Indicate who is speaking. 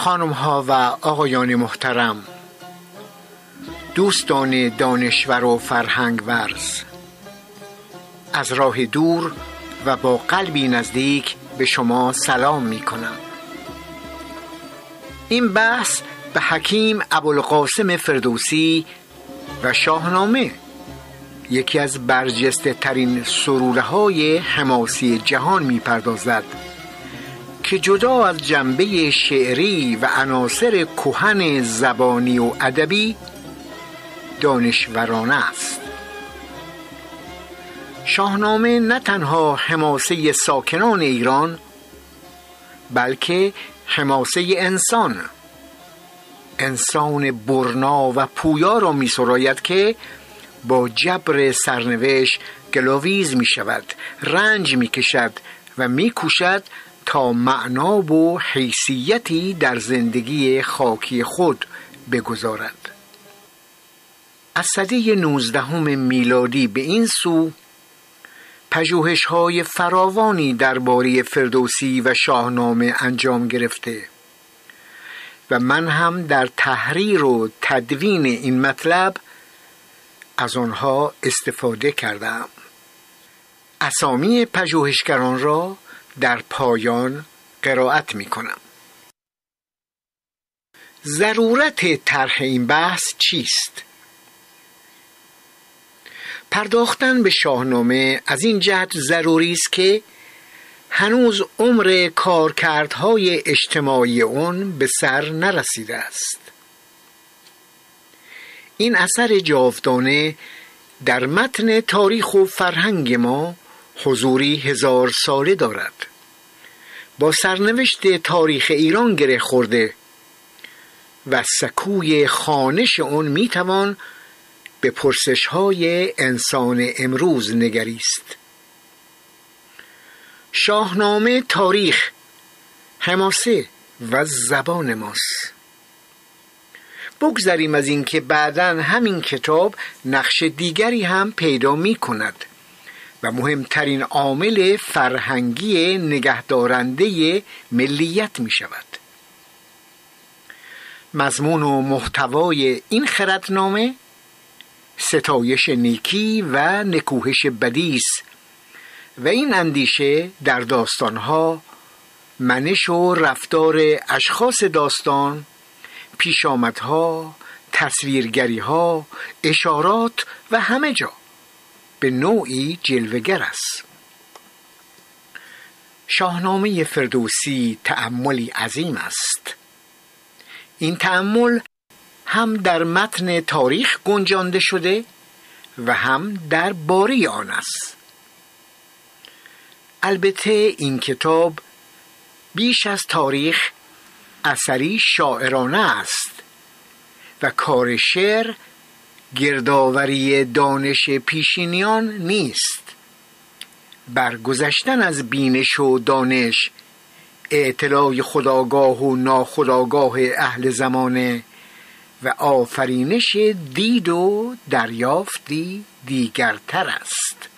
Speaker 1: خانم‌ها و آقایان محترم، دوستان دانشور و فرهنگ ورز، از راه دور و با قلبی نزدیک به شما سلام می کنم. این بحث به حکیم ابوالقاسم فردوسی و شاهنامه، یکی از برجسته ترین سروره‌های حماسی جهان می پردازد که جدا از جنبه شعری و عناصر کهن زبانی و ادبی دانشورانه است. شاهنامه نه تنها حماسه ساکنان ایران، بلکه حماسه انسان برنا و پویا را می سراید که با جبر سرنوشت گلاویز می شود، رنج می کشد و می کوشد تا معنا و حیثیتی در زندگی خاکی خود بگذارد. از سده 19 میلادی به این سو پژوهش‌های فراوانی درباره فردوسی و شاهنامه انجام گرفته و من هم در تحریر و تدوین این مطلب از آنها استفاده کردم. اسامی پژوهشگران را در پایان قرائت می کنم. ضرورت طرح این بحث چیست؟ پرداختن به شاهنامه از این جهت ضروری است که هنوز عمر کارکردهای اجتماعی آن به سر نرسیده است. این اثر جاودانه در متن تاریخ و فرهنگ ما حضوری 1000 ساله دارد. با سرنوشت تاریخ ایران گره خورده و سکوی خوانش آن میتوان به پرسش‌های انسان امروز نگریست. شاهنامه تاریخ، حماسه و زبان ماست. بگذریم از این که بعداً همین کتاب نقش دیگری هم پیدا می کند و مهمترین عامل فرهنگی نگهدارنده ملیت می شود. مضمون و محتوای این خردنامه ستایش نیکی و نکوهش بدی است و این اندیشه در داستانها، منش و رفتار اشخاص داستان، پیشامدها، تصویرگریها، اشارات و همه جا به نوعی جلوه‌گر است. شاهنامه فردوسی تأملی عظیم است. این تأمل هم در متن تاریخ گنجانده شده و هم در باری آن است. البته این کتاب بیش از تاریخ اثری شاعرانه است و کار شعر گردآوری دانش پیشینیان نیست. برگذشتن از بینش و دانش، اطلاع خودآگاه و ناخودآگاه اهل زمانه و آفرینش دید و دریافتی دیگرتر است.